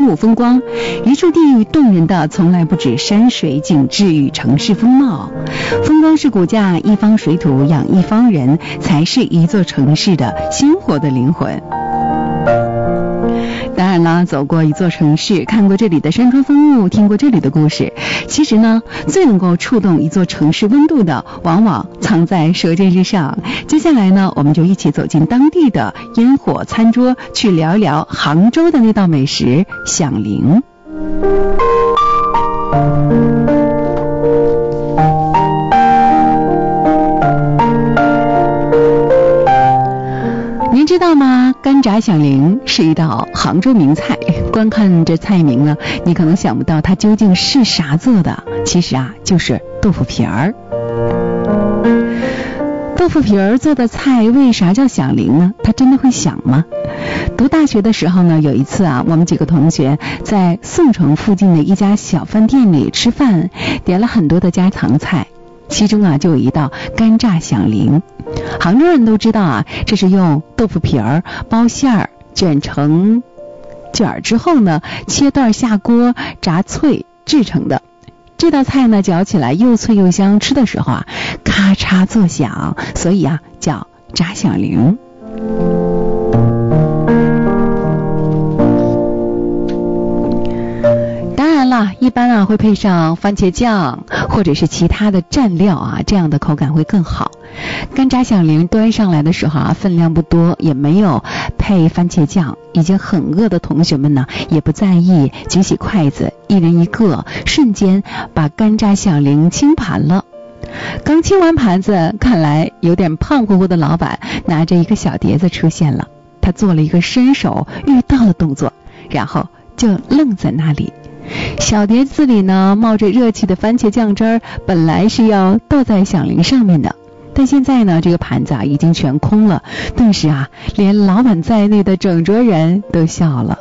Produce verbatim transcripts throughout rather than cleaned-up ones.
物风光，一处地域动人的从来不止山水景致与城市风貌。风光是骨架，一方水土养一方人，才是一座城市的鲜活的灵魂。当然了，走过一座城市，看过这里的山川风物，听过这里的故事，其实呢，最能够触动一座城市温度的，往往藏在舌尖之上。接下来呢，我们就一起走进当地的烟火餐桌，去聊一聊杭州的那道美食响铃。您知道吗？干炸响铃是一道杭州名菜。观看这菜名呢，你可能想不到它究竟是啥做的。其实啊，就是豆腐皮儿。豆腐皮儿做的菜为啥叫响铃呢？它真的会响吗？读大学的时候呢，有一次啊，我们几个同学在宋城附近的一家小饭店里吃饭，点了很多的家常菜，其中啊就有一道干炸响铃。杭州人都知道啊，这是用豆腐皮儿包馅儿，卷成卷儿之后呢，切段下锅炸脆制成的。这道菜呢，嚼起来又脆又香，吃的时候啊，咔嚓作响，所以啊，叫炸响铃。当然了，一般啊会配上番茄酱或者是其他的蘸料啊，这样的口感会更好。干炸响铃端上来的时候啊，分量不多，也没有配番茄酱。已经很饿的同学们呢，也不在意，举起筷子，一人一个，瞬间把干炸响铃清盘了。刚清完盘子，看来有点胖乎乎的老板拿着一个小碟子出现了，他做了一个伸手欲倒的动作，然后就愣在那里。小碟子里呢，冒着热气的番茄酱汁儿，本来是要倒在响铃上面的，但现在呢，这个盘子啊已经全空了，顿时啊，连老板在内的整桌人都笑了。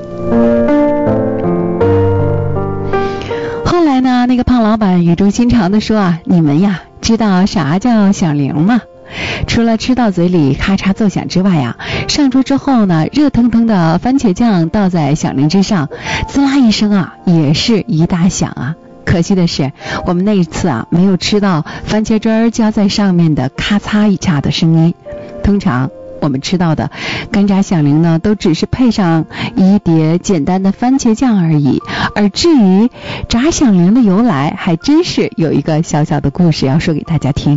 后来呢，那个胖老板语重心长地说啊，你们呀，知道啥叫响铃吗？除了吃到嘴里咔嚓作响之外啊，上桌之后呢，热腾腾的番茄酱倒在响铃之上，滋啦一声啊，也是一大响啊。可惜的是，我们那一次啊，没有吃到番茄汁儿浇在上面的咔嚓一下的声音。通常我们吃到的干炸响铃呢，都只是配上一碟简单的番茄酱而已。而至于炸响铃的由来，还真是有一个小小的故事要说给大家听。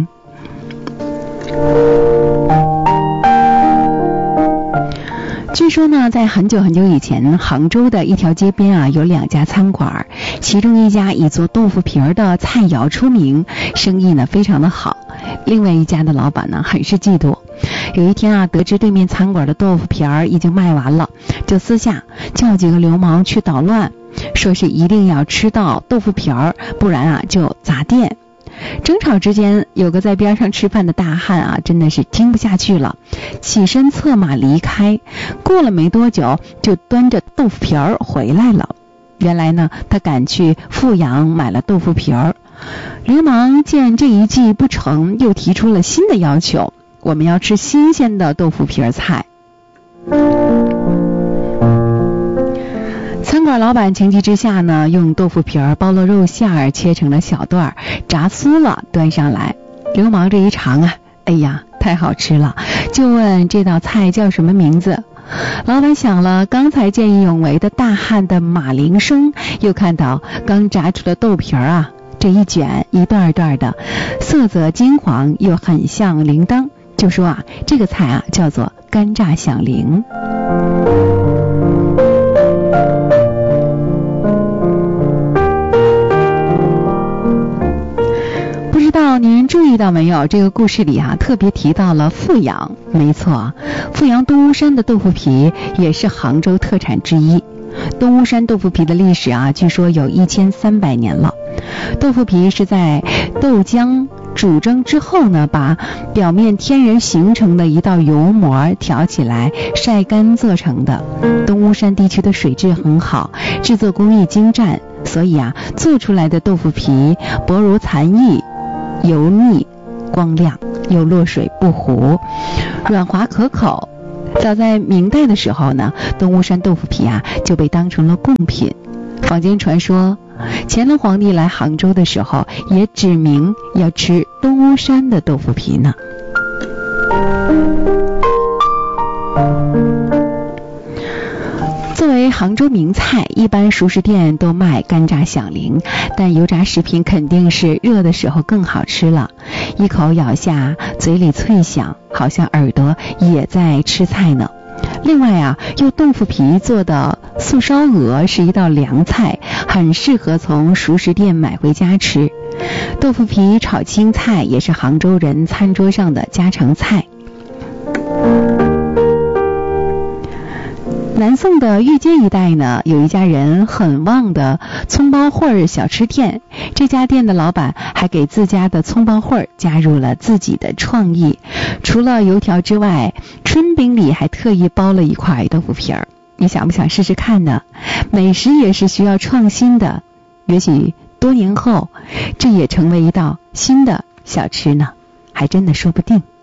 据说呢，在很久很久以前，杭州的一条街边啊，有两家餐馆，其中一家以做豆腐皮儿的菜肴出名，生意呢非常的好。另外一家的老板呢很是嫉妒，有一天啊，得知对面餐馆的豆腐皮儿已经卖完了，就私下叫几个流氓去捣乱，说是一定要吃到豆腐皮儿，不然啊就砸店。争吵之间，有个在边上吃饭的大汉啊，真的是听不下去了，起身策马离开。过了没多久，就端着豆腐皮儿回来了。原来呢，他赶去富阳买了豆腐皮儿。流氓见这一计不成，又提出了新的要求，我们要吃新鲜的豆腐皮儿菜。餐馆老板情急之下呢，用豆腐皮儿包了肉馅儿，切成了小段，炸酥了，端上来。流氓这一尝啊，哎呀，太好吃了，就问这道菜叫什么名字。老板想了刚才见义勇为的大汉的马铃声，又看到刚炸出的豆皮儿啊，这一卷一段段的，色泽金黄，又很像铃铛，就说啊，这个菜啊叫做干炸响铃。不知道您注意到没有，这个故事里啊特别提到了富阳。没错，富阳东巫山的豆腐皮也是杭州特产之一。东巫山豆腐皮的历史啊，据说有一千三百年了。豆腐皮是在豆浆煮蒸之后呢，把表面天然形成的一道油膜挑起来晒干做成的。东巫山地区的水质很好，制作工艺精湛，所以啊，做出来的豆腐皮薄如蚕翼，油腻光亮，又落水不糊，软滑可口。 早在明代的时候呢，东吴山豆腐皮啊就被当成了贡品。坊间传说，乾隆皇帝来杭州的时候也指明要吃东吴山的豆腐皮呢。作为杭州名菜，一般熟食店都卖干炸响铃，但油炸食品肯定是热的时候更好吃了。一口咬下，嘴里脆响，好像耳朵也在吃菜呢。另外啊，用豆腐皮做的素烧鹅是一道凉菜，很适合从熟食店买回家吃。豆腐皮炒青菜也是杭州人餐桌上的家常菜。南宋的御街一带呢，有一家人很旺的葱包烩小吃店，这家店的老板还给自家的葱包烩加入了自己的创意，除了油条之外，春饼里还特意包了一块豆腐皮儿。你想不想试试看呢？美食也是需要创新的，也许多年后这也成为一道新的小吃呢，还真的说不定。